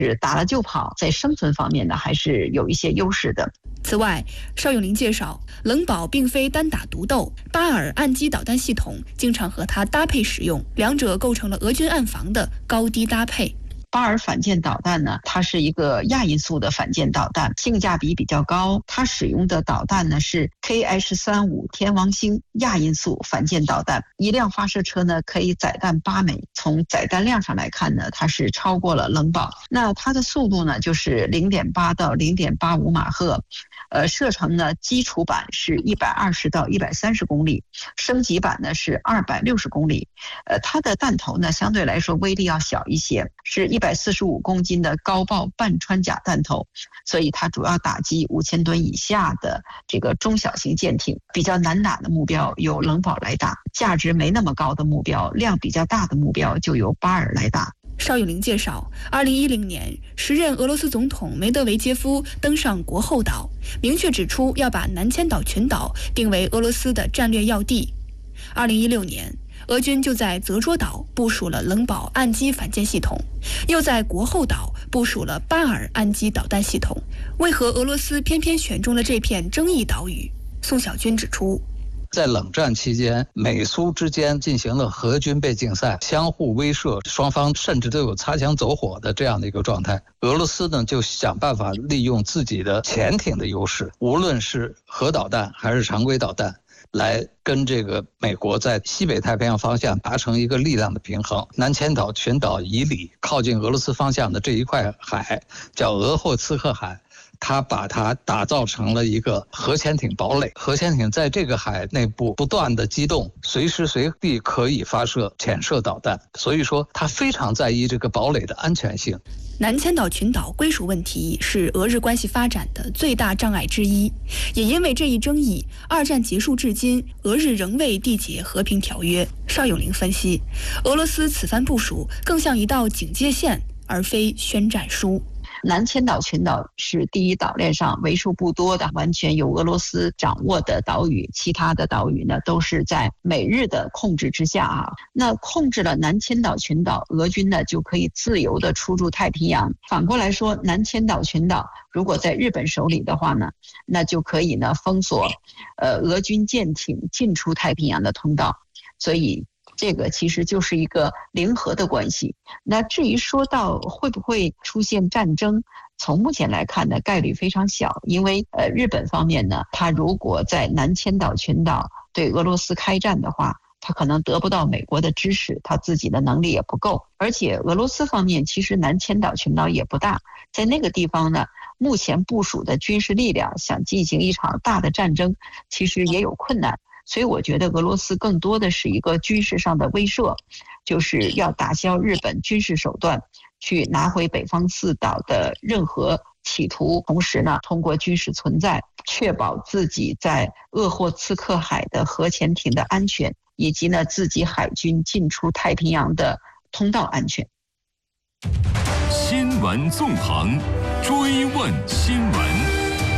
是打了就跑，在生存方面呢还是有一些优势的。 此外，邵永林介绍，冷宝并非单打独斗，巴尔岸基导弹系统经常和它搭配使用，两者构成了俄军岸防的高低搭配。 巴尔反舰导弹呢，它是一个亚音速的反舰导弹，性价比比较高。它使用的导弹呢是 KH-35天王星亚音速反舰导弹，一辆发射车呢可以载弹8枚。从载弹量上来看呢，它是超过了冷宝。那它的速度呢就是0.8到0.85马赫。射程呢，基础版是120到130公里，升级版呢是260公里。它的弹头呢相对来说威力要小一些，是145公斤的高爆半穿甲弹头，所以它主要打击5000吨以下的这个中小型舰艇。比较难打的目标由冷宝来打，价值没那么高的目标，量比较大的目标就由巴尔来打。 邵永林介绍，2010年，时任俄罗斯总统梅德韦杰夫登上国后岛，明确指出要把南千岛群岛定为俄罗斯的战略要地。2016年，俄军就在泽捉岛部署了冷宝岸基反舰系统，又在国后岛部署了巴尔岸基导弹系统。为何俄罗斯偏偏选中了这片争议岛屿？宋晓军指出， 在冷战期间，美苏之间进行了核军备竞赛，相互威慑，双方甚至都有擦枪走火的这样的一个状态。俄罗斯呢就想办法利用自己的潜艇的优势，无论是核导弹还是常规导弹，来跟这个美国在西北太平洋方向达成一个力量的平衡。南千岛群岛以里靠近俄罗斯方向的这一块海叫鄂霍次克海，他把它打造成了一个核潜艇堡垒，核潜艇在这个海内部不断的机动，随时随地可以发射潜射导弹，所以说他非常在意这个堡垒的安全性。 南千岛群岛归属问题是俄日关系发展的最大障碍之一，也因为这一争议，二战结束至今，俄日仍未缔结和平条约。邵永林分析，俄罗斯此番部署更像一道警戒线，而非宣战书。 南千岛群岛是第一岛链上为数不多的完全由俄罗斯掌握的岛屿，其他的岛屿呢都是在美日的控制之下啊。那控制了南千岛群岛，俄军呢就可以自由的出入太平洋。反过来说，南千岛群岛如果在日本手里的话呢，那就可以呢封锁俄军舰艇进出太平洋的通道。所以这个其实就是一个零和的关系。那至于说到会不会出现战争，从目前来看呢，概率非常小，因为日本方面呢，他如果在南千岛群岛对俄罗斯开战的话，他可能得不到美国的支持，他自己的能力也不够。而且俄罗斯方面其实南千岛群岛也不大，在那个地方呢，目前部署的军事力量想进行一场大的战争，其实也有困难。所以我觉得俄罗斯更多的是一个军事上的威慑，就是要打消日本军事手段，去拿回北方四岛的任何企图，同时呢，通过军事存在，确保自己在鄂霍次克海的核潜艇的安全，以及呢自己海军进出太平洋的通道安全。 新闻纵横，追问新闻。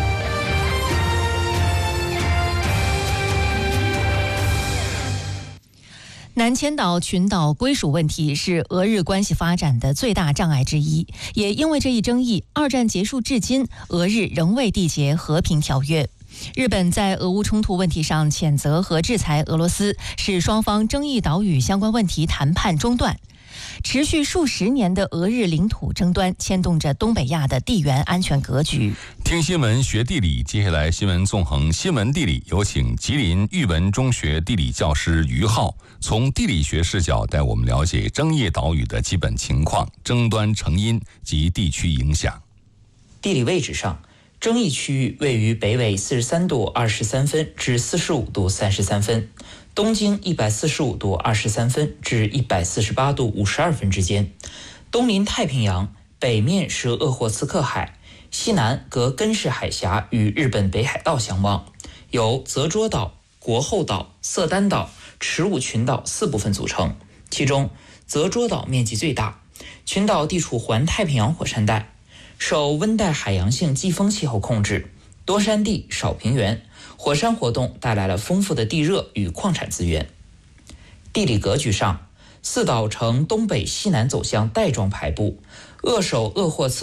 南千岛群岛归属问题是俄日关系发展的最大障碍之一，也因为这一争议，二战结束至今，俄日仍未缔结和平条约。日本在俄乌冲突问题上谴责和制裁俄罗斯，使双方争议岛屿相关问题谈判中断。持续数十年的俄日领土争端牵动着东北亚的地缘安全格局。 听新闻学地理，接下来新闻纵横新闻地理，有请吉林育文中学地理教师于浩从地理学视角带我们了解争议岛屿的基本情况、争端成因及地区影响。 地理位置上，争议区域位于北纬43度23分至45度33分，东经145度23分至148度52分之间，东临太平洋，北面是鄂霍次克海，西南隔根室海峡与日本北海道相望，由泽捉岛、国后岛、色丹岛、池武群岛4部分组成，其中泽捉岛面积最大，群岛地处环太平洋火山带，受温带海洋性季风气候控制，多山地少平原，火山活动带来了丰富的地热与矿产资源。地理格局上，四岛呈东北西南走向带状排布， 扼守鄂霍次